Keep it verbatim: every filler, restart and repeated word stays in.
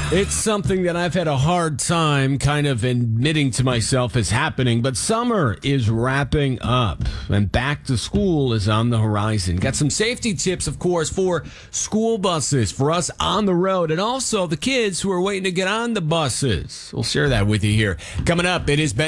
It's something that I've had a hard time kind of admitting to myself is happening, but summer is wrapping up and back to school is on the horizon. Got some safety tips, of course, for school buses, for us on the road, and also the kids who are waiting to get on the buses. We'll share that with you here. Coming up, it is Ben.